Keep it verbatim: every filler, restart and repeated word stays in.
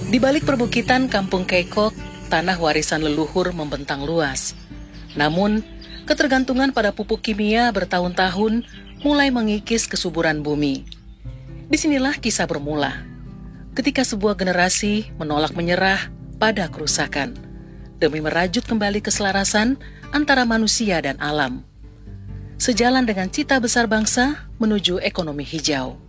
Di balik perbukitan Kampung Kekok, tanah warisan leluhur membentang luas. Namun, ketergantungan pada pupuk kimia bertahun-tahun mulai mengikis kesuburan bumi. Disinilah kisah bermula, ketika sebuah generasi menolak menyerah pada kerusakan, demi merajut kembali keselarasan antara manusia dan alam. Sejalan dengan cita besar bangsa menuju ekonomi hijau.